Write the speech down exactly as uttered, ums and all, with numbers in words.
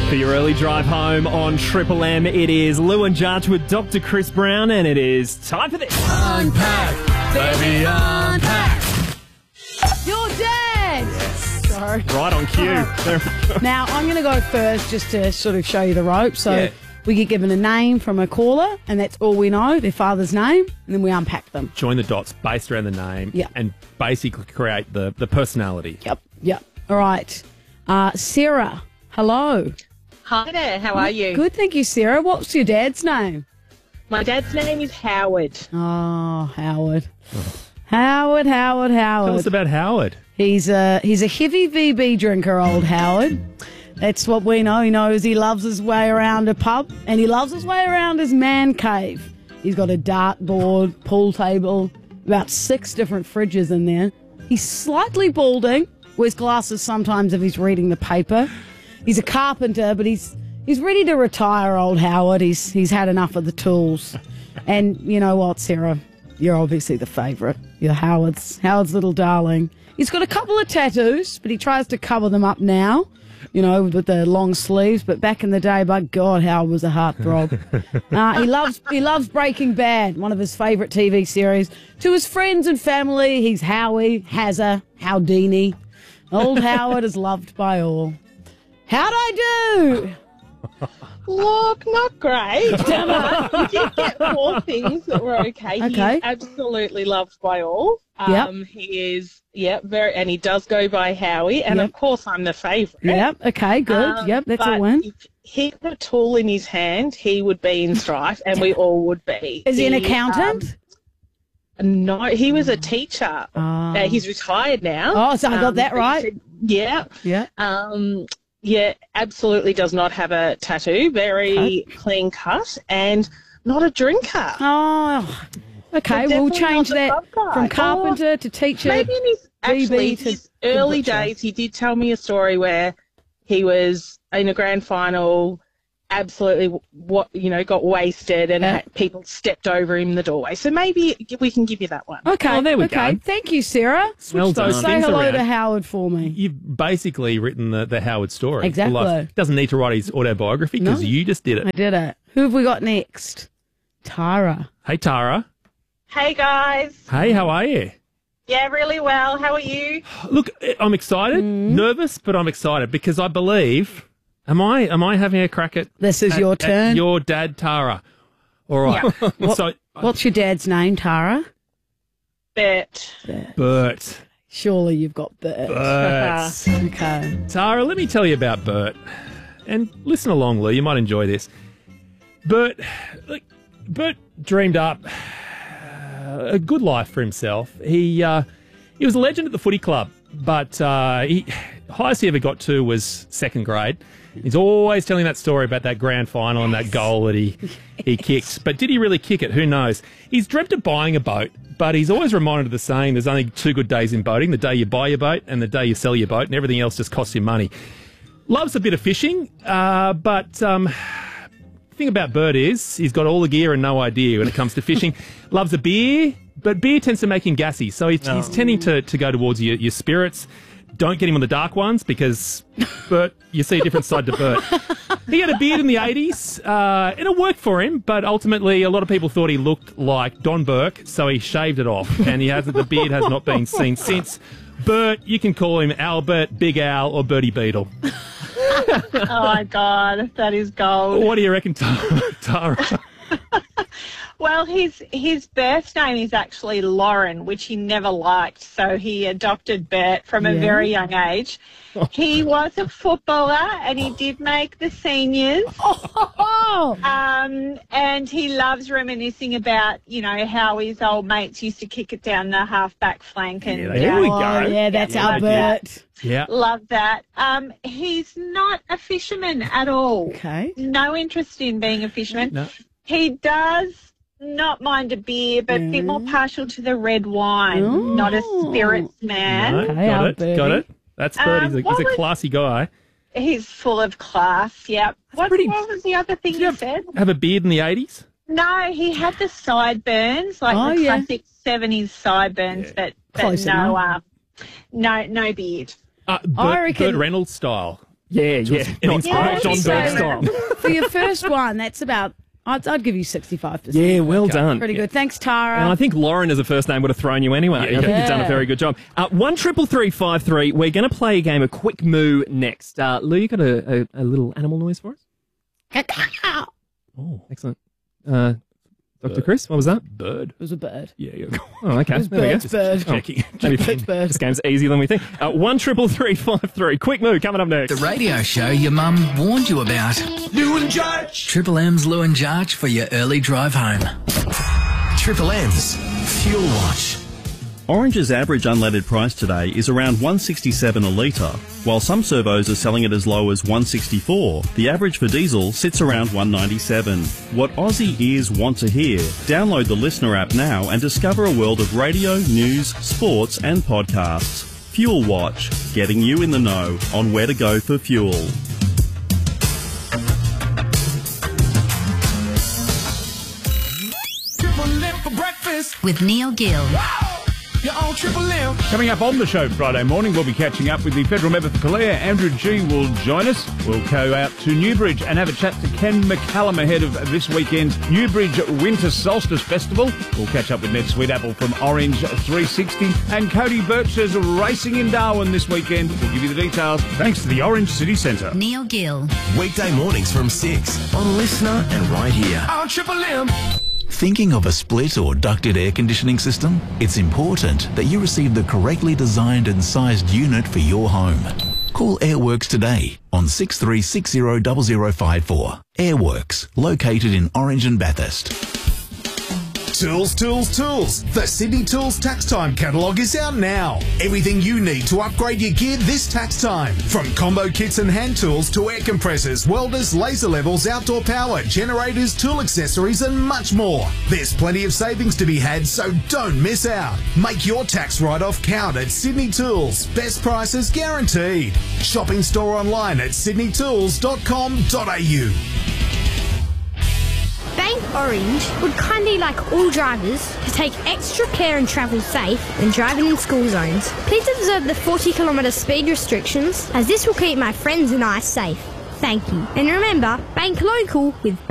For your early drive home on Triple M, it is Lou and Judge with Doctor Chris Brown, and it is time for this. Unpack, baby, unpack. Your dad! Yes. Sorry. Right on cue. Now, I'm going to go first just to sort of show you the ropes. So Yeah. we get given a name from a caller, and that's all we know, their father's name, and then we unpack them. Join the dots based around the name Yeah. and basically create the, the personality. Yep, yep. All right. Uh, Sarah, hello. Hi there, how are you? Good, thank you, Sarah. What's your dad's name? My dad's name is Howard. Oh, Howard. Howard, Howard, Tell us Howard. about Howard. He's a, he's a heavy V B drinker, old Howard. That's what we know. He knows he loves his way around a pub, and he loves his way around his man cave. He's got a dartboard, pool table, about six different fridges in there. He's slightly balding, wears glasses sometimes if he's reading the paper. He's a carpenter, but he's he's ready to retire, old Howard. He's he's had enough of the tools. And you know what, Sarah? You're obviously the favourite. You're Howard's Howard's little darling. He's got a couple of tattoos, but he tries to cover them up now, you know, with the long sleeves. But back in the day, by God, Howard was a heartthrob. uh, he loves he loves Breaking Bad, one of his favourite T V series. To his friends and family, he's Howie, Hazza, Howdini. Old Howard is loved by all. How'd I do? Look, not great. But we did get four things that were okay. Okay. He's absolutely loved by all. Yep. Um, he is, yeah, very, and he does go by Howie, and Yep. of course I'm the favourite. Yep, okay, good. Um, yep, that's a but win. If he had a tool in his hand, he would be in strife, and we all would be. Is he an um, accountant? No, he was a teacher. Ah. Uh, he's retired now. Oh, so I got that but right. he said- Yeah. Yeah. Um, yeah, absolutely does not have a tattoo. Very clean cut and not a drinker. Oh, okay. But We'll definitely change not the that pub guy. from carpenter to teacher. Maybe in his, actually, B B to his early butcher. days, he did tell me a story where he was in a grand final, absolutely, what you know, got wasted, and Yeah. had, people stepped over him in the doorway. So maybe we can give you that one. Okay. Oh, there we okay. go. Thank you, Sarah. Well done. Say Things hello around. to Howard for me. You've basically written the, the Howard story. Exactly. Well, doesn't need to write his autobiography because No. you just did I it. did it. Who have we got next? Tara. Hey, Tara. Hey guys, Hey, how are you? yeah, really well. How are you? Look, I'm excited, Mm-hmm. nervous, but I'm excited because I believe. Am I? Am I having a crack at? This is at- your at turn. your dad, Tara. All right. so, What's your dad's name, Tara? Bert. Bert. Surely you've got Bert. Bert. Okay. Tara, let me tell you about Bert. And listen along, Lou. You might enjoy this. Bert, look, Bert dreamed up uh, a good life for himself. He uh, he was a legend at the footy club, but uh, he highest he ever got to was second grade. He's always telling that story about that grand final and that goal that he, he kicked. But did he really kick it? Who knows? He's dreamt of buying a boat, but he's always reminded of the saying, there's only two good days in boating, the day you buy your boat and the day you sell your boat, and everything else just costs you money. Loves a bit of fishing, uh, but um, the thing about Bert is he's got all the gear and no idea when it comes to fishing. Loves a beer, but beer tends to make him gassy, so he's, he's tending to, to go towards your, your spirits. Don't get him on the dark ones because Bert, you see a different side to Bert. He had a beard in the eighties, uh, and it worked for him, but ultimately a lot of people thought he looked like Don Burke, so he shaved it off, and he hasn't. The beard has not been seen since. Bert, you can call him Albert, Big Al, or Bertie Beetle. Oh my God, that is gold. What do you reckon, Tara? Tara? Well, his his birth name is actually Lauren, which he never liked, so he adopted Bert from a Yeah. very young age. He was a footballer, and he did make the seniors. Oh, Um, and he loves reminiscing about, you know, how his old mates used to kick it down the half-back flank. And Yeah, there we oh, go. yeah, that's Yeah, our like Bert. Yeah. love that. Um, he's not a fisherman at all. Okay. No interest in being a fisherman. No. He does not mind a beer, but a bit more partial to the red wine. Ooh. Not a spirits man. No, Okay, got our it, Bertie. got it. That's Bert. He's a, Um, what he's a was- classy guy. He's full of class, yep. What, pretty- what was the other thing Did you have, said? have a beard in the eighties? No, he had the sideburns, like Oh, the yeah. classic seventies sideburns, Yeah. but, but Close no, enough. uh, no, no beard. Uh, I Burt, reckon- Burt Reynolds style. Yeah, yeah. Not, Yeah, not John so- Burke style. For your first one, that's about, I'd, I'd give you sixty-five percent. Yeah, well done. Pretty good. Thanks, Tara. And I think Lauren as a first name would have thrown you anyway. I think Yeah. you've done a very good job. Uh, one triple three five three. We're going to play a game of Quick Moo next. Uh, Lou, you got a, a, a little animal noise for us? Oh, excellent. Uh, Doctor Chris, what was that? Bird. It was a bird. Yeah, yeah. Oh, okay. It was There we go. bird, bird. Checking. Maybe It's bird. this game's easier than we think. Uh, one triple three five three. Quick Moo coming up next. The radio show your mum warned you about. Lou and Judge. Triple M's Lou and Jarch for your early drive home. Triple M's Fuel Watch. Orange's average unleaded price today is around one sixty-seven a litre. While some servos are selling it as low as one sixty-four, the average for diesel sits around one ninety-seven. What Aussie ears want to hear? Download the Listener app now and discover a world of radio, news, sports and podcasts. Fuel Watch, getting you in the know on where to go for fuel. Triple M for breakfast. With Neil Gill. You're on Triple M. Coming up on the show Friday morning, we'll be catching up with the Federal Member for Calare. Andrew G will join us. We'll go out to Newbridge and have a chat to Ken McCallum ahead of this weekend's Newbridge Winter Solstice Festival. We'll catch up with Ned Sweetappel from Orange three sixty. And Cody Birch's racing in Darwin this weekend. We'll give you the details thanks to the Orange City Centre. Neil Gill. Weekday mornings from six on Listener and right here on Triple M. Thinking of a split or ducted air conditioning system? It's important that you receive the correctly designed and sized unit for your home. Call Airworks today on six three six zero zero zero five four. Airworks, located in Orange and Bathurst. Tools, tools, tools. The Sydney Tools Tax Time catalogue is out now. Everything you need to upgrade your gear this tax time. From combo kits and hand tools to air compressors, welders, laser levels, outdoor power, generators, tool accessories and much more. There's plenty of savings to be had, so don't miss out. Make your tax write-off count at Sydney Tools. Best prices guaranteed. Shopping store online at sydney tools dot com dot a u. Bank Orange would kindly like all drivers to take extra care and travel safe when driving in school zones. Please observe the forty kilometre speed restrictions, as this will keep my friends and I safe. Thank you. And remember, bank local with